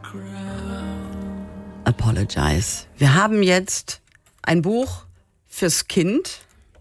Apologize. Wir haben jetzt ein Buch fürs Kind.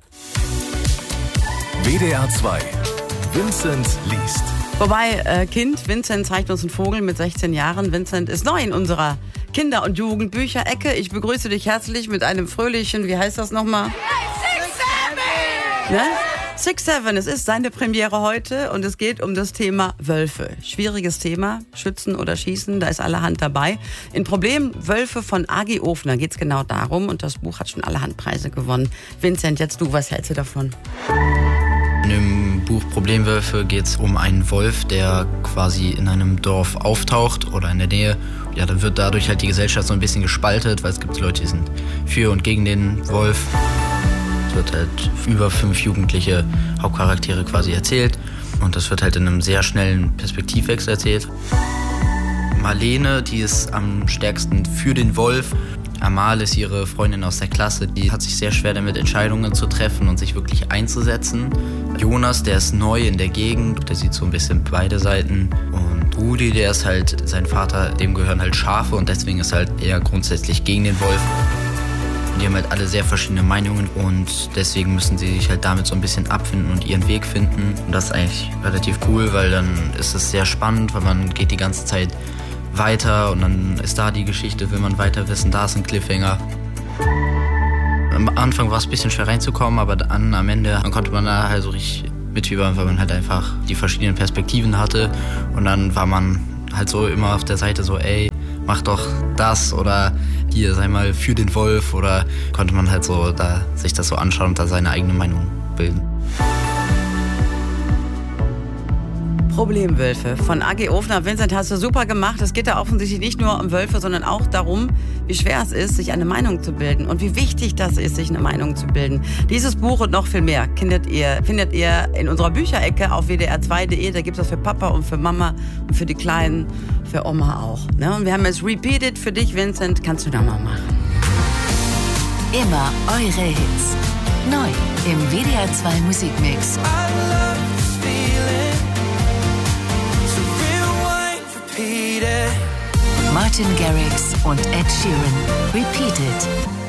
WDR 2. Vincent liest. Wobei, Vincent zeigt uns einen Vogel mit 16 Jahren. Vincent ist neu in unserer Kinder- und Jugendbücherecke. Ich begrüße dich herzlich mit einem fröhlichen, wie heißt das nochmal? 6-7! Ne? 6-7, es ist seine Premiere heute und es geht um das Thema Wölfe. Schwieriges Thema, schützen oder schießen, da ist allerhand dabei. In Problem Wölfe von A.G. Ofner geht es genau darum und das Buch hat schon allerhand Preise gewonnen. Vincent, jetzt du, was hältst du davon? In dem Buch Problemwölfe geht es um einen Wolf, der quasi in einem Dorf auftaucht oder in der Nähe. Ja, dann wird dadurch halt die Gesellschaft so ein bisschen gespaltet, weil es gibt Leute, die sind für und gegen den Wolf. Es wird halt über 5 jugendliche Hauptcharaktere quasi erzählt und das wird halt in einem sehr schnellen Perspektivwechsel erzählt. Marlene, die ist am stärksten für den Wolf. Amal ist ihre Freundin aus der Klasse, die hat sich sehr schwer damit, Entscheidungen zu treffen und sich wirklich einzusetzen. Jonas, der ist neu in der Gegend, der sieht so ein bisschen beide Seiten. Und Rudi, der ist halt, sein Vater, dem gehören halt Schafe und deswegen ist halt eher grundsätzlich gegen den Wolf. Und die haben halt alle sehr verschiedene Meinungen und deswegen müssen sie sich halt damit so ein bisschen abfinden und ihren Weg finden. Und das ist eigentlich relativ cool, weil dann ist es sehr spannend, weil man geht die ganze Zeit weiter und dann ist da die Geschichte, will man weiter wissen, da ist ein Cliffhanger. Am Anfang war es ein bisschen schwer reinzukommen, aber dann am Ende konnte man da halt so richtig mitfiebern, weil man halt einfach die verschiedenen Perspektiven hatte und dann war man halt so immer auf der Seite so, ey, mach doch das oder hier, sei mal für den Wolf oder konnte man halt so da sich das so anschauen und da seine eigene Meinung bilden. Problemwölfe von A.G. Ofner. Vincent, hast du super gemacht. Es geht da offensichtlich nicht nur um Wölfe, sondern auch darum, wie schwer es ist, sich eine Meinung zu bilden und wie wichtig das ist, sich eine Meinung zu bilden. Dieses Buch und noch viel mehr findet ihr in unserer Bücherecke auf wdr2.de. Da gibt es das für Papa und für Mama und für die Kleinen, für Oma auch. Ne? Und wir haben jetzt Repeated für dich, Vincent. Kannst du da mal machen? Immer eure Hits. Neu im WDR 2 Musikmix. Martin Garrix und Ed Sheeran. Repeated.